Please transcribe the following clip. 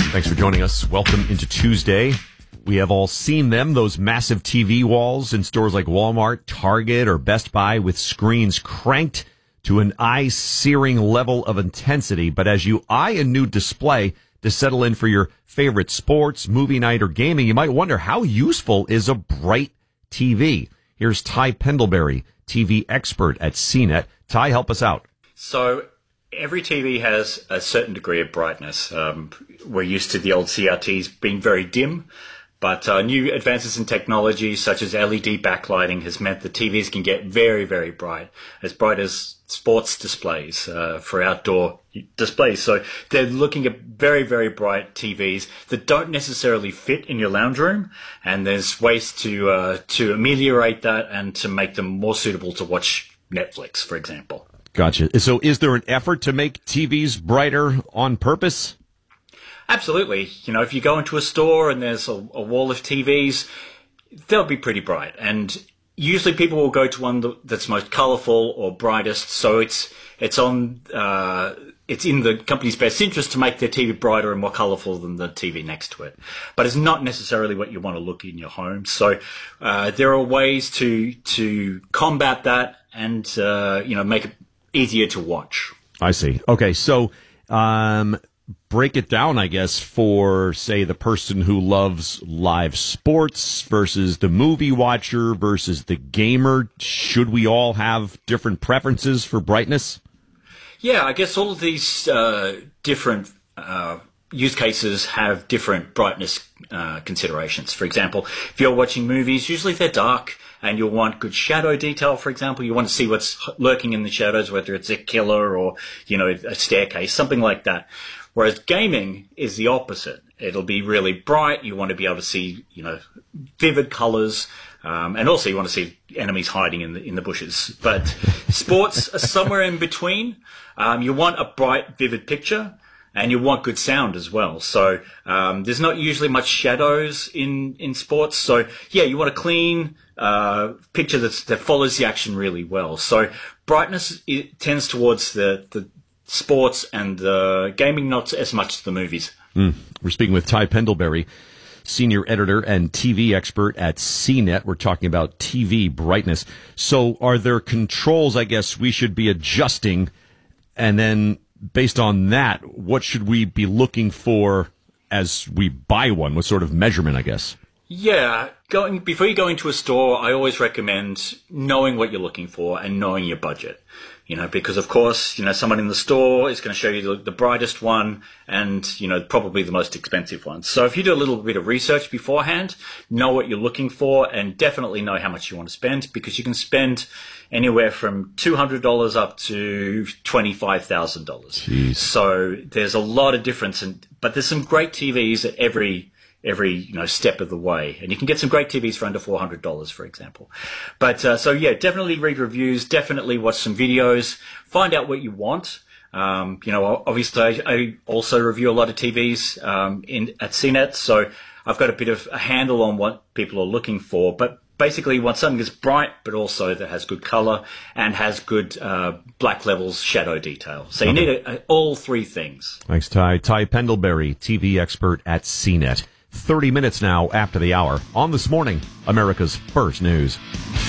Thanks for joining us. Welcome into Tuesday. We have all seen them, those massive TV walls in stores like Walmart, Target, or Best Buy with screens cranked to an eye-searing level of intensity. But as you eye a new display to settle in for your favorite sports, movie night, or gaming, you might wonder, how useful is a bright TV? Here's Ty Pendlebury, TV expert at CNET. Ty, help us out. So every TV has a certain degree of brightness. We're used to the old CRTs being very dim, but new advances in technology such as LED backlighting has meant that TVs can get very, very bright as sports displays for outdoor displays. So they're looking at very, very bright TVs that don't necessarily fit in your lounge room, and there's ways to ameliorate that and to make them more suitable to watch Netflix, for example. Gotcha. So is there an effort to make TVs brighter on purpose? Absolutely. You know, if you go into a store and there's a wall of TVs, they'll be pretty bright. And usually people will go to one that's most colorful or brightest. So it's in the company's best interest to make their TV brighter and more colorful than the TV next to it. But it's not necessarily what you want to look in your home. So there are ways to combat that and make it easier to watch. I see. Okay, so break it down, I guess, for, say, the person who loves live sports versus the movie watcher versus the gamer. Should we all have different preferences for brightness? Yeah, I guess all of these different use cases have different brightness considerations. For example, if you're watching movies, usually they're dark, and you'll want good shadow detail, for example. You want to see what's lurking in the shadows, whether it's a killer or, a staircase, something like that. Whereas gaming is the opposite. It'll be really bright. You want to be able to see, vivid colors. And also you want to see enemies hiding in the bushes. But sports are somewhere in between. You want a bright, vivid picture, and you want good sound as well. So there's not usually much shadows in sports. So, yeah, you want a clean picture that follows the action really well. So brightness tends towards the sports and the gaming, not as much the movies. We're speaking with Ty Pendlebury, senior editor and TV expert at CNET. We're talking about TV brightness. So are there controls, I guess, we should be adjusting? And then based on that, what should we be looking for as we buy one? What sort of measurement, I guess? Yeah, before you go into a store, I always recommend knowing what you're looking for and knowing your budget. Because of course, someone in the store is going to show you the brightest one and, probably the most expensive one. So if you do a little bit of research beforehand, know what you're looking for and definitely know how much you want to spend, because you can spend anywhere from $200 up to $25,000. So there's a lot of difference, but there's some great TVs at every step of the way, and you can get some great TVs for under $400, for example. But definitely read reviews, definitely watch some videos, find out what you want. Obviously I also review a lot of TVs at CNET, so I've got a bit of a handle on what people are looking for. But basically you want something that's bright, but also that has good color and has good black levels, shadow detail. So you need all three things. Thanks, Ty. Ty Pendlebury, TV expert at CNET. 30 minutes now after the hour on This Morning, America's First News.